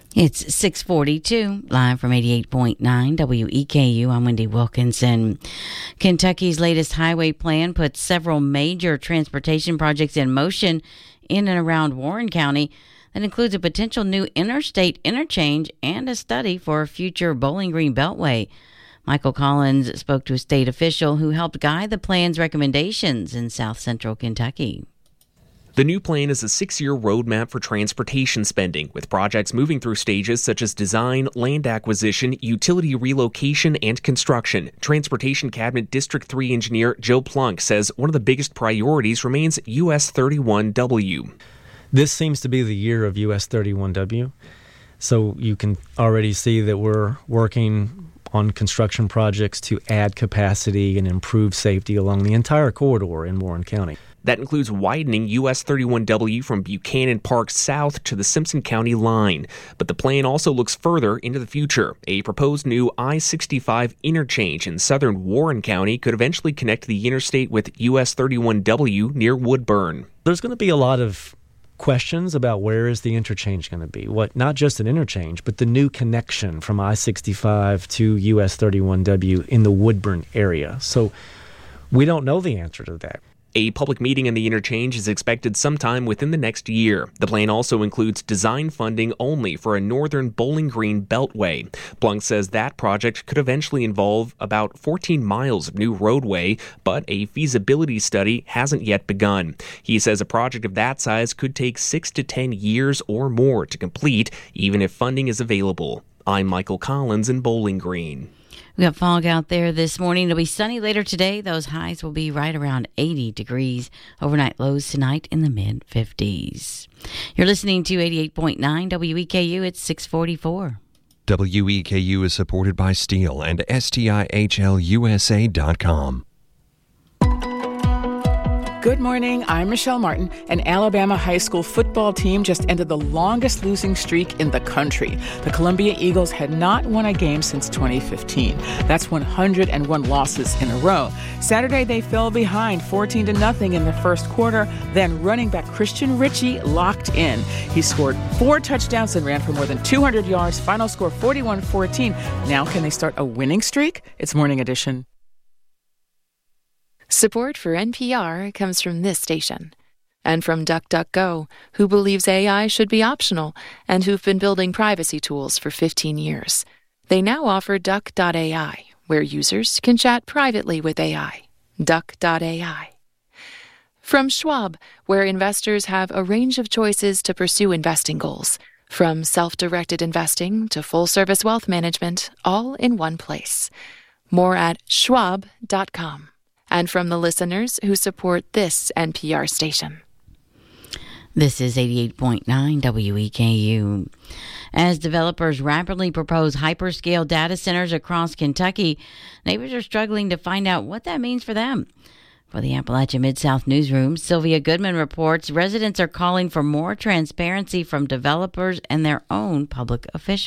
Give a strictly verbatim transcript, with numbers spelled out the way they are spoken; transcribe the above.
It's six forty-two, live from eighty-eight point nine W E K U. I'm Wendy Wilkinson. Kentucky's latest highway plan puts several major transportation projects in motion in and around Warren County. That includes a potential new interstate interchange and a study for a future Bowling Green Beltway. Michael Collins spoke to a state official who helped guide the plan's recommendations in south central Kentucky. The new plan is a six-year roadmap for transportation spending, with projects moving through stages such as design, land acquisition, utility relocation, and construction. Transportation Cabinet District three engineer Joe Plunk says one of the biggest priorities remains U S thirty-one W. This seems to be the year of U S thirty-one W, so you can already see that we're working on construction projects to add capacity and improve safety along the entire corridor in Warren County. That includes widening U S thirty-one W from Buchanan Park south to the Simpson County line. But the plan also looks further into the future. A proposed new I sixty-five interchange in southern Warren County could eventually connect the interstate with U S thirty-one W near Woodburn. There's going to be a lot of questions about where is the interchange going to be. What, not just an interchange, but the new connection from I sixty-five to U S thirty-one W in the Woodburn area. So we don't know the answer to that. A public meeting on the interchange is expected sometime within the next year. The plan also includes design funding only for a northern Bowling Green Beltway. Plunk says that project could eventually involve about fourteen miles of new roadway, but a feasibility study hasn't yet begun. He says a project of that size could take six to ten years or more to complete, even if funding is available. I'm Michael Collins in Bowling Green. We got fog out there this morning. It'll be sunny later today. Those highs will be right around eighty degrees. Overnight lows tonight in the mid fifties. You're listening to eighty-eight point nine W E K U. It's six forty-four. W E K U is supported by Steel and S T I H L U S A dot com. Good morning, I'm Michelle Martin. An Alabama high school football team just ended the longest losing streak in the country. The Columbia Eagles had not won a game since twenty fifteen. That's one hundred one losses in a row. Saturday, they fell behind fourteen to nothing in the first quarter. Then running back Christian Ritchie locked in. He scored four touchdowns and ran for more than two hundred yards. Final score forty-one fourteen. Now can they start a winning streak? It's Morning Edition. Support for N P R comes from this station and from DuckDuckGo, who believes A I should be optional and who've been building privacy tools for fifteen years. They now offer Duck dot A I, where users can chat privately with A I. Duck dot A I. From Schwab, where investors have a range of choices to pursue investing goals, from self-directed investing to full-service wealth management, all in one place. More at schwab dot com. And from the listeners who support this N P R station. This is eighty-eight point nine W E K U. As developers rapidly propose hyperscale data centers across Kentucky, neighbors are struggling to find out what that means for them. For the Appalachia Mid-South Newsroom, Sylvia Goodman reports residents are calling for more transparency from developers and their own public officials.